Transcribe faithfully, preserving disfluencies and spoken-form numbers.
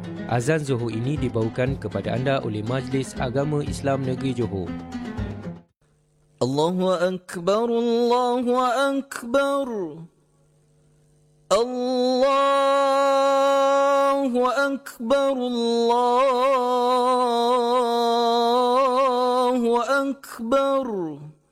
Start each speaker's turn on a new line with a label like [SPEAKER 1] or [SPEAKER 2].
[SPEAKER 1] Azan Zuhur ini dibawakan kepada anda oleh Majlis Agama Islam Negeri Johor.
[SPEAKER 2] Allahu Akbar, Allahu Akbar, Allahu Akbar, Allahu Akbar.